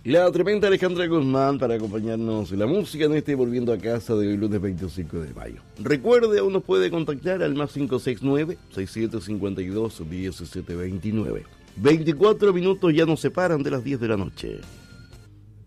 La tremenda Alejandra Guzmán para acompañarnos en la música en este Volviendo a Casa de hoy lunes 25 de mayo. Recuerde, aún nos puede contactar al más 569-6752-1729. 24 minutos ya nos separan de las 10 de la noche.